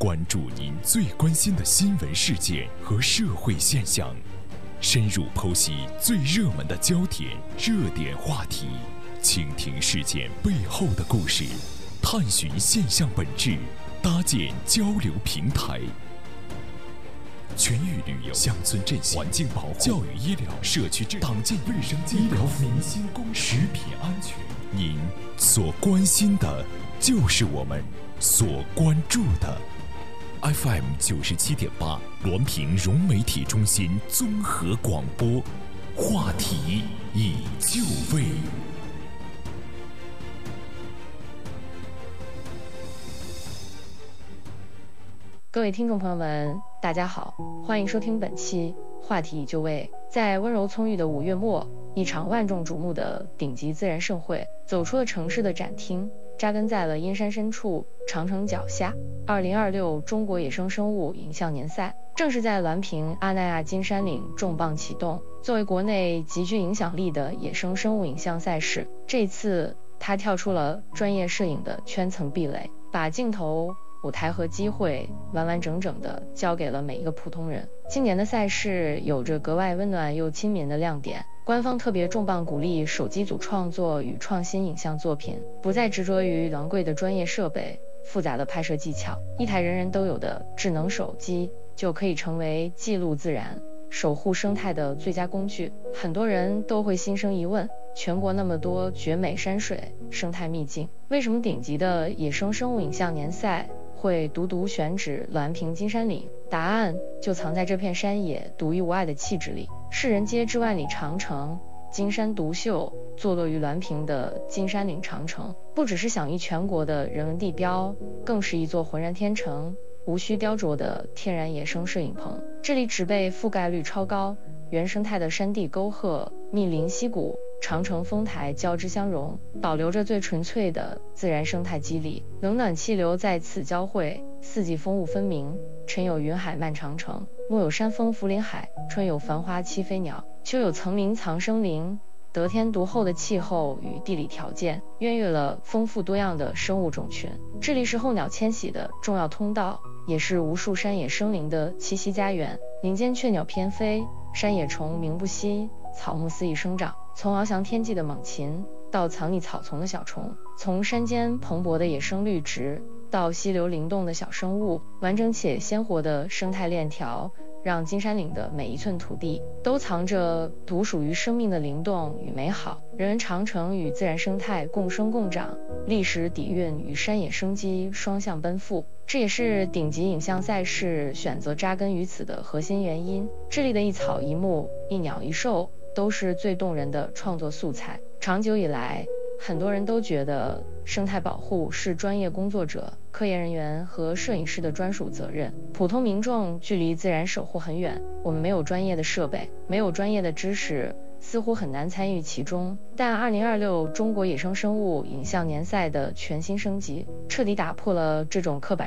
关注您最关心的新闻事件和社会现象，深入剖析最热门的焦点、热点话题，倾听事件背后的故事，探寻现象本质，搭建交流平台。全域旅游、乡村振兴、环境保护、教育医疗、社区党建卫生、医疗民心公食品安全，您所关心的，就是我们所关注的。FM 97.8，滦平融媒体中心综合广播，话题已就位。 各位听众朋友们，大家好，欢迎收听本期话题已就位。在温柔葱郁的5月末，一场万众瞩目的顶级自然盛会走出了城市的展厅，扎根在了阴山深处、长城脚下。2026中国野生生物影像年赛正是在滦平阿那亚金山岭重磅启动。作为国内极具影响力的野生生物影像赛事，这次它跳出了专业摄影的圈层壁垒，把镜头、舞台和机会完完整整地交给了每一个普通人。今年的赛事有着格外温暖又亲民的亮点，官方特别重磅鼓励手机组创作与创新影像作品，不再执着于昂贵的专业设备、复杂的拍摄技巧，一台人人都有的智能手机就可以成为记录自然、守护生态的最佳工具。很多人都会心生疑问，全国那么多绝美山水、生态秘境，为什么顶级的野生生物影像年赛会独独选址滦平金山岭？答案就藏在这片山野独一无二的气质里。世人皆知万里长城，金山独秀，坐落于滦平的金山岭长城，不只是享誉全国的人文地标，更是一座浑然天成、无需雕琢的天然野生摄影棚。这里植被覆盖率超高，原生态的山地沟壑、密林溪谷、长城峰台交织相融，保留着最纯粹的自然生态肌理。冷暖气流在此交汇，四季风物分明。晨有云海漫长城，暮有山峰伏林海，春有繁花栖飞鸟，秋有层林藏生灵。得天独厚的气候与地理条件，孕育了丰富多样的生物种群。这里是候鸟迁徙的重要通道，也是无数山野生灵的栖息家园。林间雀鸟翩飞，山野虫鸣不息，草木肆意生长。从翱翔天际的猛禽，到藏匿草丛的小虫，从山间蓬勃的野生绿植，到溪流灵动的小生物，完整且鲜活的生态链条，让金山岭的每一寸土地都藏着独属于生命的灵动与美好。人文长城与自然生态共生共长，历史底蕴与山野生机双向奔赴，这也是顶级影像赛事选择扎根于此的核心原因。这里的一草一木、一鸟一兽都是最动人的创作素材。长久以来，很多人都觉得生态保护是专业工作者、科研人员和摄影师的专属责任，普通民众距离自然守护很远，我们没有专业的设备，没有专业的知识，似乎很难参与其中。但2026中国野生生物影像年赛的全新升级，彻底打破了这种刻板